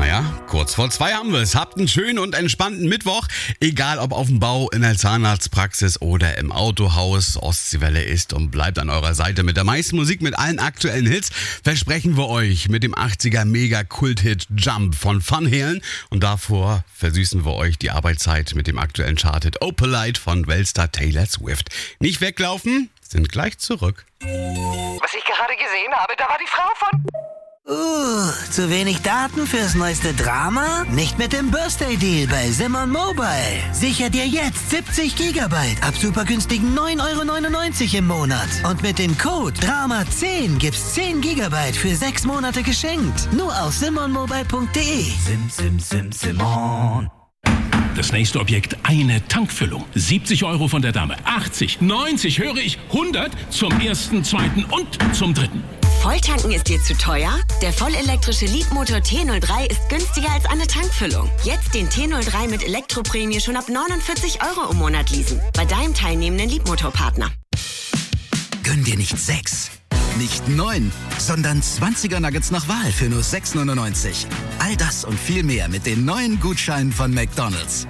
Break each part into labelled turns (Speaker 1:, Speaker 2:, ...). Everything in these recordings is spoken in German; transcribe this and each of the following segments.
Speaker 1: Naja, kurz vor 2 haben wir es. Habt einen schönen und entspannten Mittwoch. Egal ob auf dem Bau, in der Zahnarztpraxis oder im Autohaus. Ostseewelle ist und bleibt an eurer Seite mit der meisten Musik, mit allen aktuellen Hits. Versprechen wir euch mit dem 80er Mega-Kult-Hit Jump von Van Halen. Und davor versüßen wir euch die Arbeitszeit mit dem aktuellen Chart-Hit Opalite von Weltstar Taylor Swift. Nicht weglaufen, sind gleich zurück.
Speaker 2: Was ich gerade gesehen habe, da war die Frau von...
Speaker 3: Zu wenig Daten fürs neueste Drama? Nicht mit dem Birthday Deal bei Simon Mobile. Sicher dir jetzt 70 GB ab super günstigen 9,99 € im Monat. Und mit dem Code DRAMA10 gibt's 10 GB für 6 Monate geschenkt. Nur auf simonmobile.de.
Speaker 4: Simon. Das nächste Objekt, eine Tankfüllung. 70 € von der Dame. 80, 90, höre ich, 100 zum ersten, zweiten und zum dritten.
Speaker 5: Volltanken ist dir zu teuer? Der vollelektrische Leapmotor T03 ist günstiger als eine Tankfüllung. Jetzt den T03 mit Elektroprämie schon ab 49 € im Monat leasen. Bei deinem teilnehmenden Leapmotor-Partner.
Speaker 6: Gönn dir nicht 6, nicht 9, sondern 20er Nuggets nach Wahl für nur 6,99 €. All das und viel mehr mit den neuen Gutscheinen von McDonald's.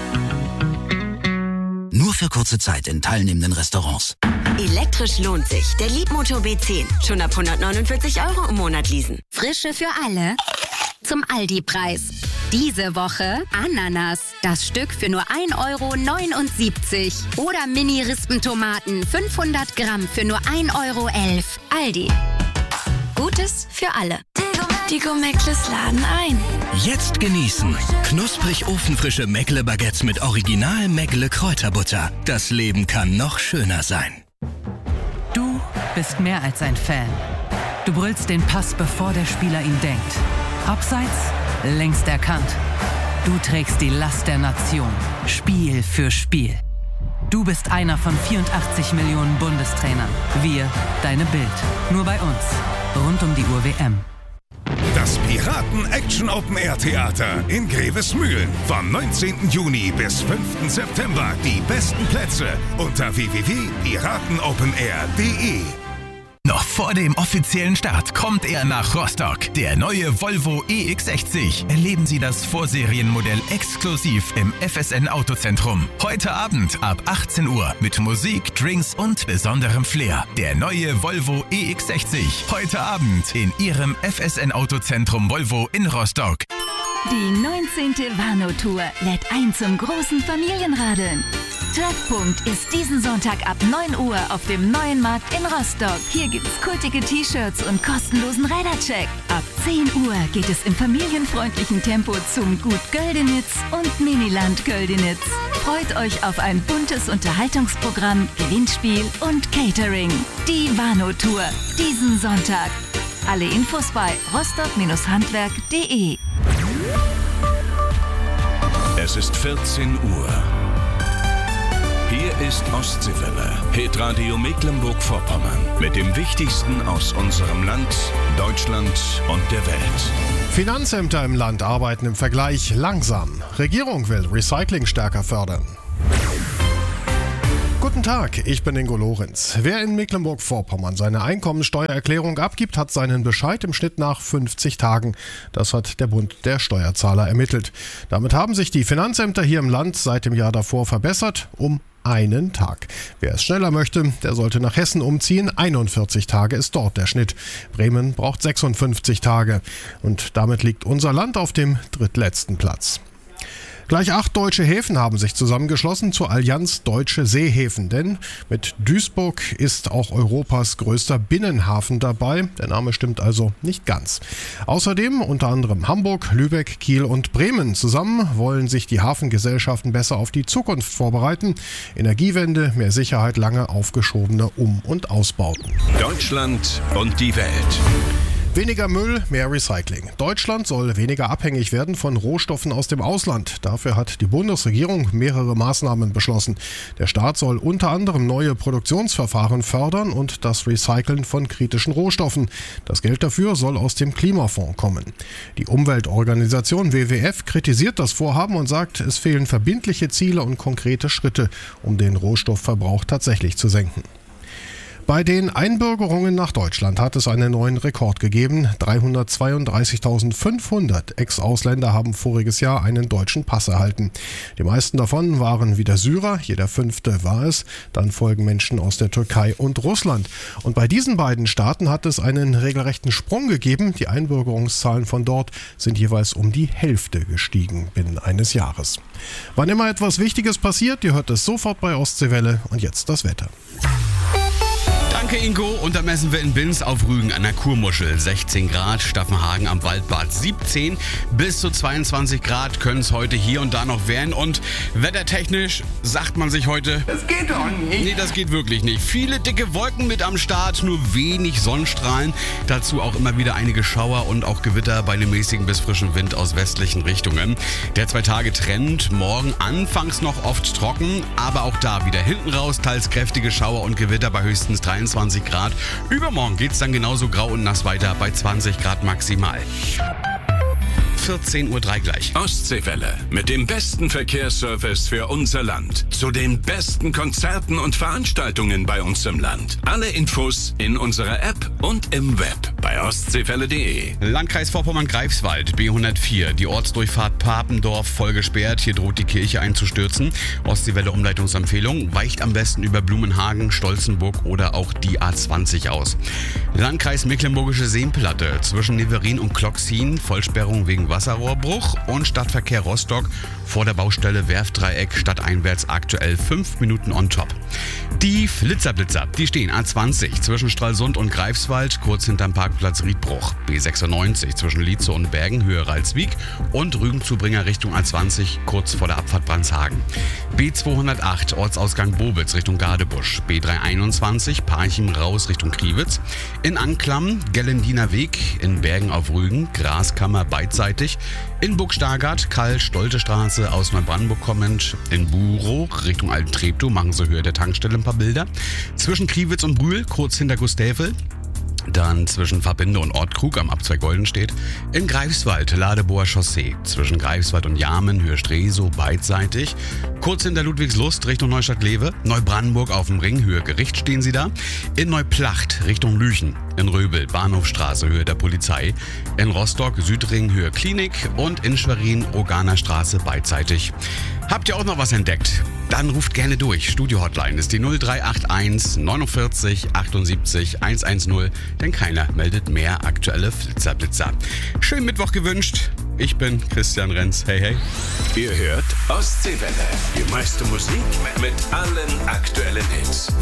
Speaker 6: Nur für kurze Zeit in teilnehmenden Restaurants.
Speaker 5: Elektrisch lohnt sich. Der Leapmotor B10. Schon ab 149 € im Monat leasen.
Speaker 7: Frische für alle zum Aldi-Preis. Diese Woche Ananas. Das Stück für nur 1,79 €. Oder Mini-Rispentomaten 500 Gramm für nur 1,11 €. Aldi. Gutes für alle.
Speaker 8: Die Go-Meckles laden ein.
Speaker 9: Jetzt genießen. Knusprig ofenfrische Meckle-Baguettes mit Original Meckle-Kräuterbutter. Das Leben kann noch schöner sein.
Speaker 10: Du bist mehr als ein Fan. Du brüllst den Pass, bevor der Spieler ihn denkt. Abseits, längst erkannt. Du trägst die Last der Nation. Spiel für Spiel. Du bist einer von 84 Millionen Bundestrainern. Wir, deine Bild. Nur bei uns. Rund um die Uhr WM.
Speaker 11: Das Piraten-Action-Open-Air-Theater in Grevesmühlen. Vom 19. Juni bis 5. September. Die besten Plätze unter www.piratenopenair.de.
Speaker 12: Noch vor dem offiziellen Start kommt er nach Rostock. Der neue Volvo EX60. Erleben Sie das Vorserienmodell exklusiv im FSN Autozentrum. Heute Abend ab 18 Uhr mit Musik, Drinks und besonderem Flair. Der neue Volvo EX60. Heute Abend in Ihrem FSN Autozentrum Volvo in Rostock.
Speaker 13: Die 19. Warnow-Tour lädt ein zum großen Familienradeln. Treffpunkt ist diesen Sonntag ab 9 Uhr auf dem Neuen Markt in Rostock. Hier gibt's kultige T-Shirts und kostenlosen Rädercheck. Ab 10 Uhr geht es im familienfreundlichen Tempo zum Gut Göldenitz und Miniland Göldenitz. Freut euch auf ein buntes Unterhaltungsprogramm, Gewinnspiel und Catering. Die Warnow-Tour diesen Sonntag. Alle Infos bei rostock-handwerk.de.
Speaker 4: Es ist 14 Uhr. Hier ist Ostseewelle, Hitradio Mecklenburg-Vorpommern. Mit dem Wichtigsten aus unserem Land, Deutschland und der Welt.
Speaker 14: Finanzämter im Land arbeiten im Vergleich langsam. Regierung will Recycling stärker fördern. Guten Tag, ich bin Ingo Lorenz. Wer in Mecklenburg-Vorpommern seine Einkommensteuererklärung abgibt, hat seinen Bescheid im Schnitt nach 50 Tagen. Das hat der Bund der Steuerzahler ermittelt. Damit haben sich die Finanzämter hier im Land seit dem Jahr davor verbessert, um einen Tag. Wer es schneller möchte, der sollte nach Hessen umziehen. 41 Tage ist dort der Schnitt. Bremen braucht 56 Tage. Und damit liegt unser Land auf dem drittletzten Platz. Gleich 8 deutsche Häfen haben sich zusammengeschlossen zur Allianz Deutsche Seehäfen, denn mit Duisburg ist auch Europas größter Binnenhafen dabei. Der Name stimmt also nicht ganz. Außerdem unter anderem Hamburg, Lübeck, Kiel und Bremen. Zusammen wollen sich die Hafengesellschaften besser auf die Zukunft vorbereiten. Energiewende, mehr Sicherheit, lange aufgeschobene Um- und Ausbauten.
Speaker 4: Deutschland und die Welt.
Speaker 14: Weniger Müll, mehr Recycling. Deutschland soll weniger abhängig werden von Rohstoffen aus dem Ausland. Dafür hat die Bundesregierung mehrere Maßnahmen beschlossen. Der Staat soll unter anderem neue Produktionsverfahren fördern und das Recyceln von kritischen Rohstoffen. Das Geld dafür soll aus dem Klimafonds kommen. Die Umweltorganisation WWF kritisiert das Vorhaben und sagt, es fehlen verbindliche Ziele und konkrete Schritte, um den Rohstoffverbrauch tatsächlich zu senken. Bei den Einbürgerungen nach Deutschland hat es einen neuen Rekord gegeben. 332.500 Ex-Ausländer haben voriges Jahr einen deutschen Pass erhalten. Die meisten davon waren wieder Syrer, jeder 5. war es. Dann folgen Menschen aus der Türkei und Russland. Und bei diesen beiden Staaten hat es einen regelrechten Sprung gegeben. Die Einbürgerungszahlen von dort sind jeweils um die Hälfte gestiegen binnen eines Jahres. Wann immer etwas Wichtiges passiert, ihr hört es sofort bei Ostseewelle. Und jetzt das Wetter.
Speaker 1: Danke Ingo, und da messen wir in Binz auf Rügen an der Kurmuschel 16 Grad, Staffenhagen am Waldbad 17, bis zu 22 Grad können es heute hier und da noch werden, und wettertechnisch sagt man sich heute,
Speaker 2: Das geht doch nicht.
Speaker 1: Nee, das geht wirklich nicht. Viele dicke Wolken mit am Start, nur wenig Sonnenstrahlen, dazu auch immer wieder einige Schauer und auch Gewitter bei einem mäßigen bis frischen Wind aus westlichen Richtungen. Der 2-Tage-Trend, morgen anfangs noch oft trocken, aber auch da wieder hinten raus teils kräftige Schauer und Gewitter bei höchstens 23 Grad. Übermorgen geht es dann genauso grau und nass weiter bei 20 Grad maximal. 14:03 Uhr gleich.
Speaker 4: Ostseewelle mit dem besten Verkehrsservice für unser Land. Zu den besten Konzerten und Veranstaltungen bei uns im Land. Alle Infos in unserer App und im Web bei ostseewelle.de.
Speaker 1: Landkreis Vorpommern-Greifswald, B104. Die Ortsdurchfahrt Papendorf voll gesperrt. Hier droht die Kirche einzustürzen. Ostseewelle-Umleitungsempfehlung: weicht am besten über Blumenhagen, Stolzenburg oder auch die A20 aus. Landkreis Mecklenburgische Seenplatte. Zwischen Neverin und Kloxin. Vollsperrung wegen Wasserrohrbruch, und Stadtverkehr Rostock vor der Baustelle Werftdreieck stadteinwärts aktuell 5 Minuten on top. Die Flitzerblitzer, die stehen A20 zwischen Stralsund und Greifswald, kurz hinterm Parkplatz Riedbruch. B96 zwischen Lietze und Bergen, Höhe Ralswiek, und Rügenzubringer Richtung A20 kurz vor der Abfahrt Brandshagen. B208 Ortsausgang Bobitz Richtung Gadebusch. B321 Parchim raus Richtung Kriwitz. In Anklam Gellendiner Weg, in Bergen auf Rügen, Graskammer beidseitig. In Burg-Stargard Karl-Stolte-Straße aus Neubrandenburg kommend. In Burow Richtung Alten-Treptow machen Sie Höhe der Tankstelle ein paar Bilder. Zwischen Kriwitz und Brühl kurz hinter Gustävel. Dann zwischen Verbinde und Ortkrug am Abzweig Goldenstedt. In Greifswald Ladeboer Chaussee. Zwischen Greifswald und Jarmen Höhe Stresow beidseitig. Kurz hinter Ludwigslust Richtung Neustadt-Lewe. Neubrandenburg auf dem Ring Höhe Gericht stehen Sie da. In Neuplacht Richtung Lüchen. In Röbel Bahnhofstraße Höhe der Polizei. In Rostock Südring Höhe Klinik. Und in Schwerin Roganer Straße beidseitig. Habt ihr auch noch was entdeckt? Dann ruft gerne durch. Studio-Hotline ist die 0381 49 78 110, denn keiner meldet mehr aktuelle Flitzerblitzer. Schönen Mittwoch gewünscht. Ich bin Christian Renz. Hey, hey.
Speaker 4: Ihr hört Ostseewelle. Die meiste Musik mit allen aktuellen Hits.